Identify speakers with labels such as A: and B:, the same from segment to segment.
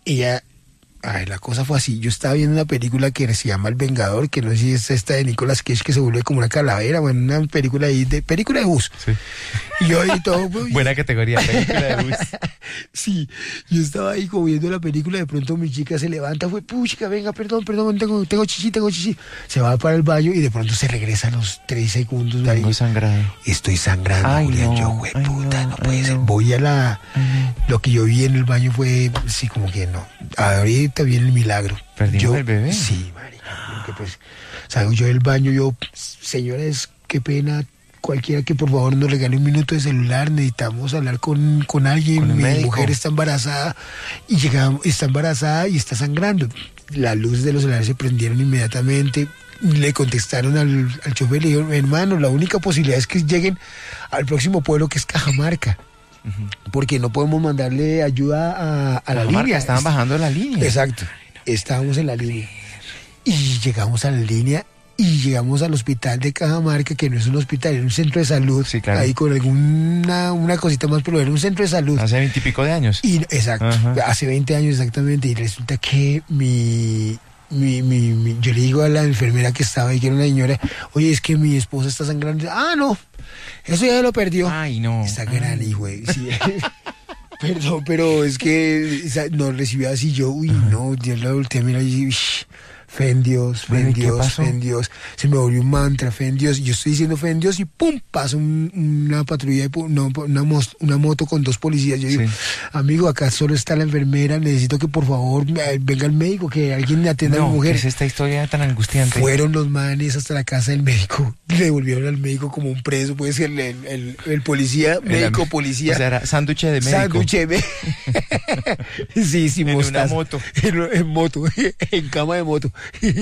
A: ella... Ay, la cosa fue así. Yo estaba viendo una película que se llama El Vengador, que no sé si es esta de Nicolas Cage, que se vuelve como una calavera, bueno, una película ahí película de bus.
B: Sí.
A: Y yo ahí todo... Pues,
B: buena categoría, película de bus.
A: Sí, yo estaba ahí como viendo la película, de pronto mi chica se levanta, puchica, venga, perdón, tengo chichi. Se va para el baño y de pronto se regresa a los 3 segundos.
B: Tengo sangrado.
A: Estoy sangrando,
B: Ay,
A: Julián,
B: no,
A: yo, puta, no puede ser. Voy a la... Lo que yo vi en el baño fue, sí, como que no. Ahorita viene el milagro.
B: ¿Perdimos el bebé?
A: Sí, marica, porque pues, salgo yo del baño, señores, qué pena, cualquiera que por favor nos regale un minuto de celular, necesitamos hablar con alguien,
B: ¿Con el
A: mi
B: médico?
A: mujer está embarazada, está embarazada y está sangrando. Las luces de los celulares se prendieron inmediatamente, le contestaron al chofer, le dijeron, hermano, la única posibilidad es que lleguen al próximo pueblo, que es Cajamarca. Porque no podemos mandarle ayuda a la línea.
B: Estaban bajando la línea.
A: Exacto. Estábamos en la línea. Y llegamos a la línea y llegamos al hospital de Cajamarca, que no es un hospital, era un centro de salud.
B: Sí, claro.
A: Ahí con una cosita más, pero era un centro de salud.
B: Hace 20 y pico de años.
A: Exacto.
B: Ajá.
A: Hace 20 años exactamente. Y resulta que yo le digo a la enfermera que estaba ahí, que era una señora, oye, es que mi esposa está sangrando. Ah, no, eso ya lo perdió.
B: Ay, no.
A: Está gran hijo, sí. Perdón, pero es que nos recibió así, yo, uy, no, Dios la volteé a mirar y fe en Dios, fe en
B: Bueno, ¿y qué
A: Dios,
B: pasó?
A: fe en Dios. Se me volvió un mantra, fe en Dios. Yo estoy diciendo fe en Dios y ¡pum! Pasa una patrulla, una moto con 2 policías. Yo digo,
B: Sí.
A: amigo, acá solo está la enfermera, necesito que por favor venga el médico, que alguien me atienda a mi mujer.
B: ¿Qué es esta historia tan angustiante?
A: Fueron los manes hasta la casa del médico, le devolvieron al médico como un preso, puede ser el policía, médico, policía.
B: O sea, era sándwich de médico.
A: Sándwich de sí,
B: En
A: mostaza.
B: una moto.
A: En moto, en cama de moto.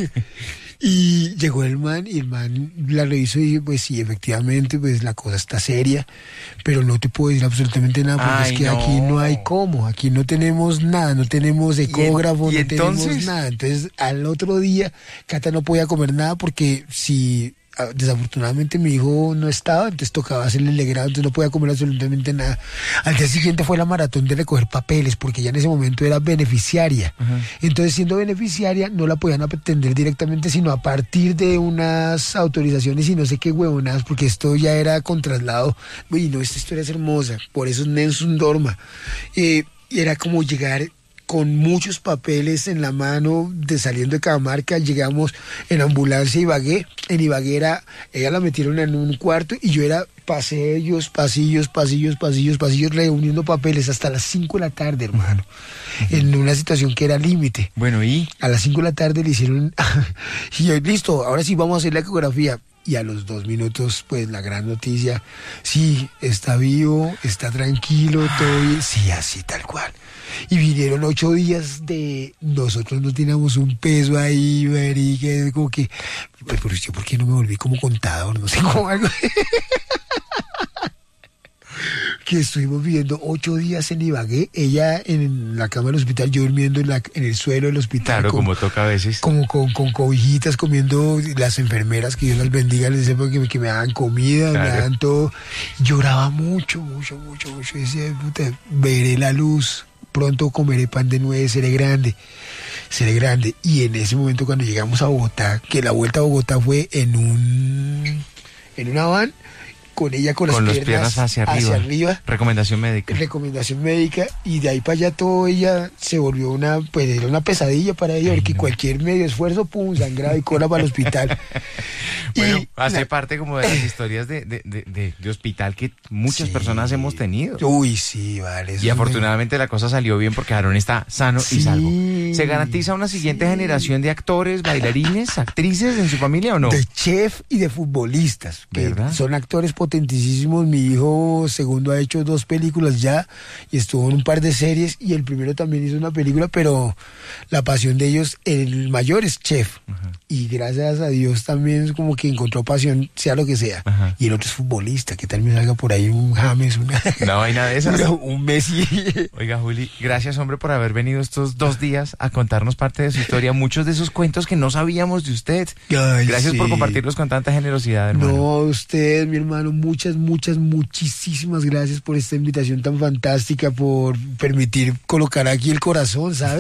A: Y llegó el man y el man la revisó y dije, pues sí, efectivamente, pues la cosa está seria, pero no te puedo decir absolutamente nada porque
B: Ay,
A: es que
B: no.
A: aquí no hay cómo, aquí no tenemos nada, no tenemos ecógrafo,
B: ¿Y
A: no tenemos
B: entonces?
A: nada. Entonces al otro día Cata no podía comer nada porque si... Desafortunadamente mi hijo no estaba, entonces tocaba hacerle el legrado, entonces no podía comer absolutamente nada. Al día siguiente fue la maratón de recoger papeles, porque ya en ese momento era beneficiaria. Entonces, siendo beneficiaria, no la podían atender directamente, sino a partir de unas autorizaciones y no sé qué huevonadas, porque esto ya era con traslado. Uy, no, esta historia es hermosa, por eso es Nelson Dorma. Y era como llegar con muchos papeles en la mano, saliendo de Cajamarca, llegamos en ambulancia a Ibagué. En Ibagué ella la metieron en un cuarto y yo era pasillos, reuniendo papeles hasta las 5 de la tarde, hermano, en una situación que era límite.
B: Bueno, ¿y?
A: A las 5 de la tarde le hicieron, y yo, listo, ahora sí vamos a hacer la ecografía. Y a los 2 minutos, pues la gran noticia, sí, está vivo, está tranquilo, todo bien, sí, así tal cual. Y vinieron 8 días de nosotros no teníamos un peso ahí, marica, como que, pero yo, ¿por qué no me volví como contador? No sé, como algo. Que estuvimos viviendo 8 días en Ibagué, ella en la cama del hospital, yo durmiendo en el suelo del hospital.
B: Claro, como toca a veces.
A: Como con cobijitas, comiendo, las enfermeras, que Dios las bendiga, les decía que me daban comida,
B: Claro.
A: me daban todo. Lloraba mucho. Y decía, puta, veré la luz, pronto comeré pan de nuez, seré grande. Y en ese momento, cuando llegamos a Bogotá, que la vuelta a Bogotá fue en una van, con ella con las piernas
B: hacia arriba. Recomendación médica.
A: Y de ahí para allá todo ella se volvió era una pesadilla para ella, porque cualquier medio esfuerzo, pum, sangrado y cola para el hospital.
B: Bueno,
A: Y
B: hace parte como de las historias de hospital que muchas
A: Sí.
B: personas hemos tenido.
A: Uy, sí, vale.
B: Y afortunadamente la cosa salió bien porque Aarón está sano y
A: Sí.
B: salvo. ¿Se garantiza una siguiente generación de actores, bailarines, actrices en su familia o no?
A: De chef y de futbolistas, que
B: ¿Verdad?
A: son actores potentísimos. Mi hijo segundo ha hecho 2 películas ya y estuvo en un par de series, y el primero también hizo una película, pero la pasión de ellos, el mayor es chef. Y gracias a Dios también es como que encontró pasión, sea lo que sea.
B: Ajá.
A: Y el otro es futbolista, que tal me salga por ahí un James,
B: No vaina de esas.
A: un Messi.
B: Oiga, Juli, gracias, hombre, por haber venido estos 2 días a contarnos parte de su historia, muchos de esos cuentos que no sabíamos de usted.
A: Ay,
B: Gracias por
A: sí.
B: compartirlos con tanta generosidad, hermano.
A: No, usted, mi hermano, muchísimas gracias por esta invitación tan fantástica, por permitir colocar aquí el corazón, ¿sabe?